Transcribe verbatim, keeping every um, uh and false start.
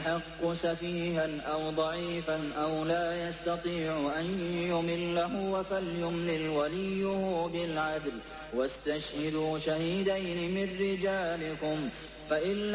الحق سفيها أو ضعيفا أو لا يستطيع أن يمل هو فليملل وليه بالعدل واستشهدوا شهيدين من رجالكم فإن